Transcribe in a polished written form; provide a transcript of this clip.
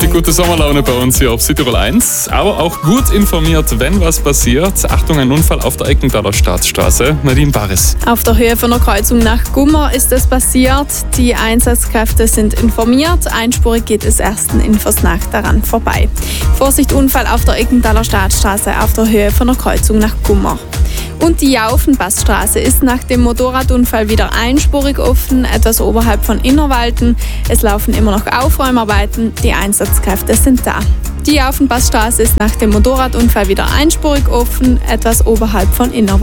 gute Sommerlaune bei uns hier auf Südtirol 1. Aber auch gut informiert, wenn was passiert. Achtung, ein Unfall auf der Eckenthaler Staatsstraße. Nadine Baris. Auf der Höhe von der Kreuzung nach Gummer ist es passiert. Die Einsatzkräfte sind informiert. Einspurig geht es ersten Infos nach daran vorbei. Vorsicht, Unfall auf der Eckenthaler Staatsstraße auf der Höhe von der Kreuzung nach Gummer. Und die Jaufenpassstraße ist nach dem Motorradunfall wieder einspurig offen, etwas oberhalb von Innerwalden. Es laufen immer noch Aufräumarbeiten, die Einsatzkräfte sind da. Die Jaufenpassstraße ist nach dem Motorradunfall wieder einspurig offen, etwas oberhalb von Innerwalden.